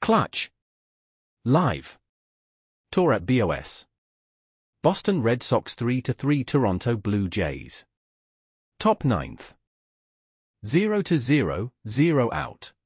Clutch. Live. Tour at BOS. Boston Red Sox 3-3 Toronto Blue Jays. Top 9th. 0-0, 0 out.